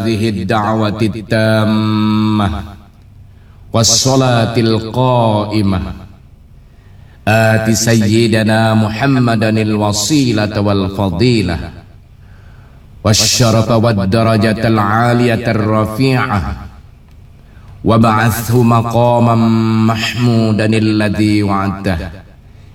هذه الدعوة التامة والصلاة القائمة آت سيدنا محمدا الوسيلة والفضيلة والشرف والدرجة العالية الرفيعة وابعثه مقاما محمودا الذي وعدته